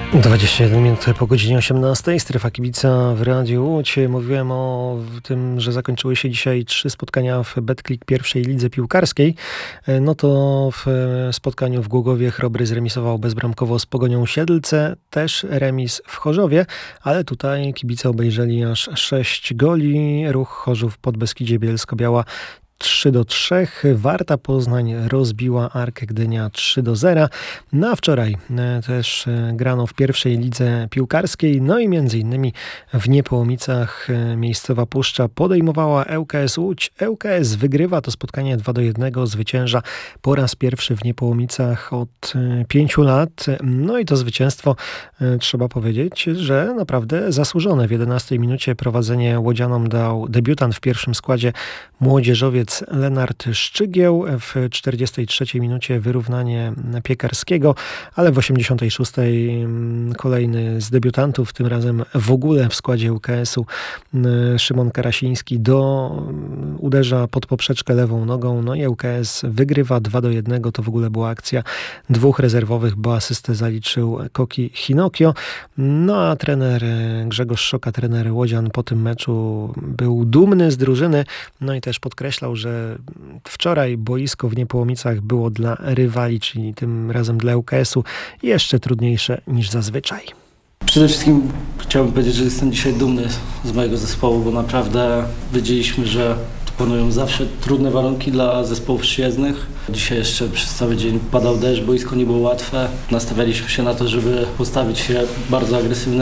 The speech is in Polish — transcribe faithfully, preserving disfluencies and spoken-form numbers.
dwadzieścia jeden minut po godzinie osiemnastej. Strefa kibica w Radiu Łódź. Mówiłem o tym, że zakończyły się dzisiaj trzy spotkania w Betclic pierwszej lidze piłkarskiej. No to w spotkaniu w Głogowie Chrobry zremisował bezbramkowo z Pogonią Siedlce. Też remis w Chorzowie, ale tutaj kibice obejrzeli aż sześć goli. Ruch Chorzów Podbeskidzie Bielsko-Biała trzy do trzech. Warta Poznań rozbiła Arkę Gdynia trzy do zera. No a wczoraj też grano w pierwszej lidze piłkarskiej. No i między innymi w Niepołomicach miejscowa Puszcza podejmowała ŁKS Łódź. ŁKS wygrywa to spotkanie dwa do jednego. Zwycięża po raz pierwszy w Niepołomicach od pięciu lat. No i to zwycięstwo, trzeba powiedzieć, że naprawdę zasłużone. W jedenastej minucie prowadzenie łodzianom dał debiutant w pierwszym składzie młodzieżowiec Lenart Szczygieł, w czterdziestej trzeciej minucie wyrównanie Piekarskiego, ale w osiemdziesiątej szóstej kolejny z debiutantów, tym razem w ogóle w składzie ŁKS-u Szymon Karasiński do uderza pod poprzeczkę lewą nogą, no i ŁKS wygrywa dwa do jednego. To w ogóle była akcja dwóch rezerwowych, bo asystę zaliczył Koki Hinokio. No a trener Grzegorz Szoka, trener łodzian, po tym meczu był dumny z drużyny, no i też podkreślał, że wczoraj boisko w Niepołomicach było dla rywali, czyli tym razem dla ŁKS-u, jeszcze trudniejsze niż zazwyczaj. Przede wszystkim chciałbym powiedzieć, że jestem dzisiaj dumny z mojego zespołu, bo naprawdę wiedzieliśmy, że panują zawsze trudne warunki dla zespołów przyjezdnych. Dzisiaj jeszcze przez cały dzień padał deszcz, boisko nie było łatwe. Nastawialiśmy się na to, żeby postawić się bardzo agresywnie